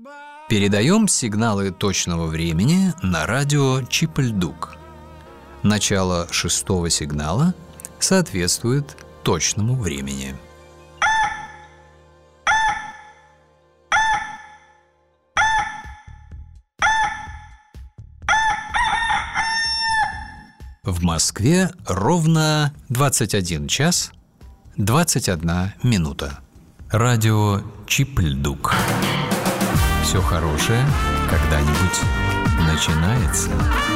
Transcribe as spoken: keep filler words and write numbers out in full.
Передаем сигналы точного времени на радио Чип-Ль-Дук. Начало шестого сигнала соответствует точному времени. В Москве ровно двадцать один час двадцать одна минута. Радио Чип-Ль-Дук. Все хорошее когда-нибудь начинается.